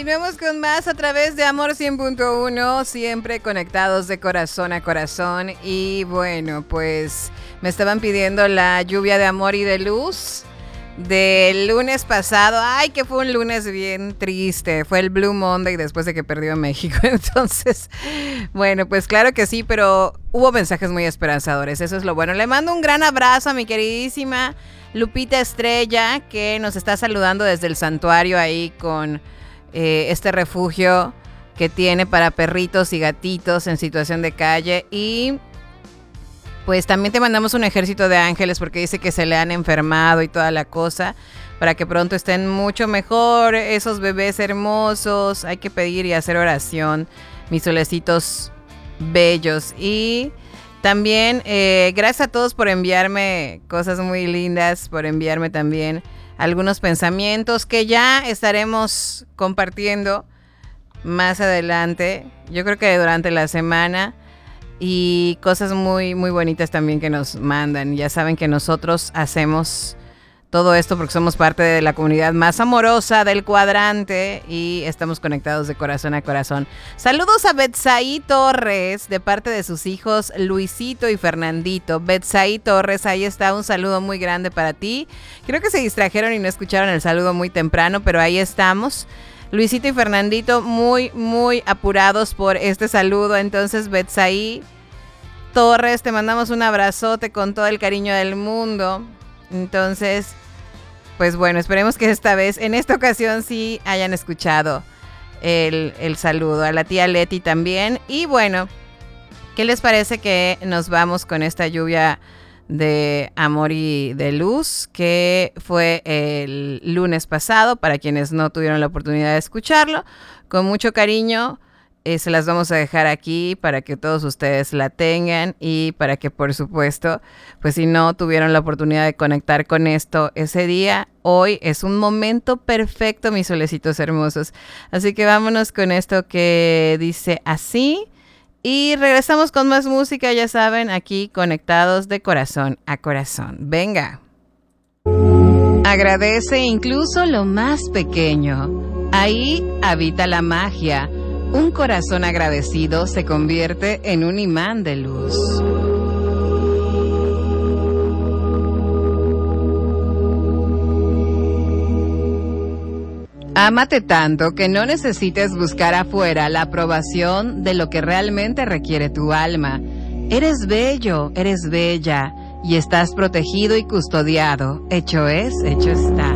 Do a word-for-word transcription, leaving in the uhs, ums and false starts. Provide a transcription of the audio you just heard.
Continuemos con más a través de Amor cien punto uno, siempre conectados de corazón a corazón. Y bueno, pues me estaban pidiendo la lluvia de amor y de luz del lunes pasado. Ay, que fue un lunes bien triste. Fue el Blue Monday después de que perdió México. Entonces, bueno, pues claro que sí, pero hubo mensajes muy esperanzadores. Eso es lo bueno. Le mando un gran abrazo a mi queridísima Lupita Estrella, que nos está saludando desde el santuario ahí con eh, este refugio que tiene para perritos y gatitos en situación de calle. Y pues también te mandamos un ejército de ángeles porque dice que se le han enfermado y toda la cosa, para que pronto estén mucho mejor esos bebés hermosos. Hay que pedir y hacer oración, mis solecitos bellos. Y también eh, gracias a todos por enviarme cosas muy lindas, por enviarme también algunos pensamientos que ya estaremos compartiendo más adelante, yo creo que durante la semana. Y cosas muy, muy bonitas también que nos mandan. Ya saben que nosotros hacemos todo esto porque somos parte de la comunidad más amorosa del cuadrante y estamos conectados de corazón a corazón. Saludos a Betsaí Torres de parte de sus hijos Luisito y Fernandito. Betsaí Torres, ahí está, un saludo muy grande para ti. Creo que se distrajeron y no escucharon el saludo muy temprano, pero ahí estamos. Luisito y Fernandito muy, muy apurados por este saludo. Entonces, Betsaí Torres, te mandamos un abrazote con todo el cariño del mundo. Entonces, pues bueno, esperemos que esta vez, en esta ocasión, sí hayan escuchado el, el saludo. A la tía Leti también. Y bueno, ¿qué les parece que nos vamos con esta lluvia de amor y de luz que fue el lunes pasado? Para quienes no tuvieron la oportunidad de escucharlo, con mucho cariño eh, se las vamos a dejar aquí para que todos ustedes la tengan y para que, por supuesto, pues si no tuvieron la oportunidad de conectar con esto ese día, hoy es un momento perfecto, mis solecitos hermosos. Así que vámonos con esto que dice así. Y regresamos con más música, ya saben, aquí conectados de corazón a corazón. Venga. Agradece incluso lo más pequeño. Ahí habita la magia. Un corazón agradecido se convierte en un imán de luz. Ámate tanto que no necesites buscar afuera la aprobación de lo que realmente requiere tu alma. Eres bello, eres bella y estás protegido y custodiado. Hecho es, hecho está.